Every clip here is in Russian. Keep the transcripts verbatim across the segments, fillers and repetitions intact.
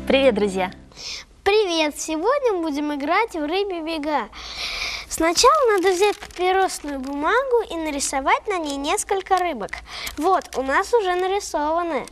Привет, друзья! Привет! Сегодня будем играть в рыбьи бега. Сначала надо взять папиросную бумагу и нарисовать на ней несколько рыбок. Вот, у нас уже нарисованы.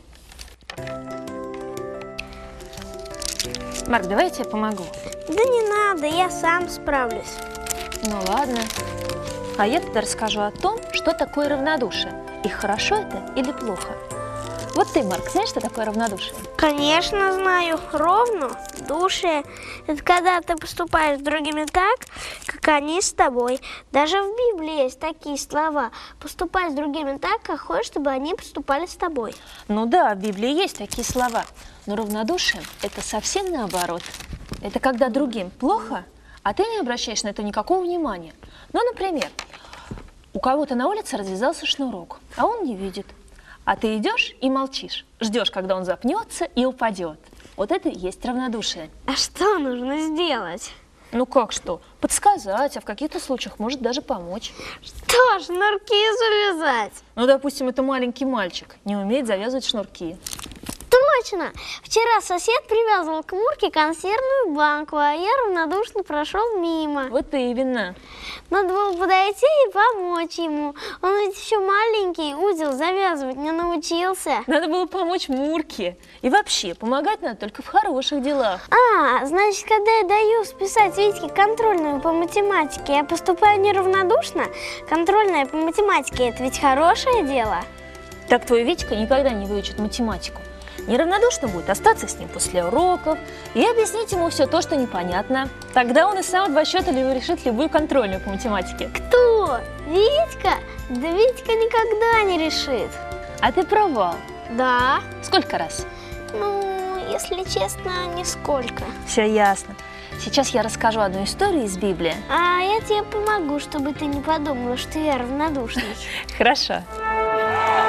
Марк, давай я тебе помогу. Да не надо, я сам справлюсь. Ну ладно. А я тогда расскажу о том, что такое равнодушие. И хорошо это или плохо. Вот ты, Марк, знаешь, что такое равнодушие? Конечно знаю. Равнодушие – это когда ты поступаешь с другими так, как они с тобой. Даже в Библии есть такие слова. Поступай с другими так, как хочешь, чтобы они поступали с тобой. Ну да, в Библии есть такие слова. Но равнодушие – это совсем наоборот. Это когда другим плохо, а ты не обращаешь на это никакого внимания. Ну, например, у кого-то на улице развязался шнурок, а он не видит. А ты идешь и молчишь, ждешь, когда он запнется и упадет. Вот это и есть равнодушие. А что нужно сделать? Ну как что? Подсказать, а в каких-то случаях может даже помочь. Что, шнурки завязать? Ну, допустим, это маленький мальчик, не умеет завязывать шнурки. Точно! Вчера сосед привязывал к Мурке консервную банку, а я равнодушно прошел мимо. Вот именно. Надо было подойти и помочь ему. Он ведь еще маленький, узел завязывать не научился. Надо было помочь Мурке. И вообще, помогать надо только в хороших делах. А, значит, когда я даю списать Витьке контрольную по математике, я поступаю неравнодушно? Контрольная по математике – это ведь хорошее дело. Так твой Витька никогда не выучит математику. Неравнодушно будет остаться с ним после уроков и объяснить ему все то, что непонятно. Тогда он и сам в два счета решит любую контрольную по математике. Кто? Витька? Да Витька никогда не решит. А ты провал. Да. Сколько раз? Ну, если честно, нисколько. Все ясно. Сейчас я расскажу одну историю из Библии. А я тебе помогу, чтобы ты не подумала, что я равнодушный. Хорошо.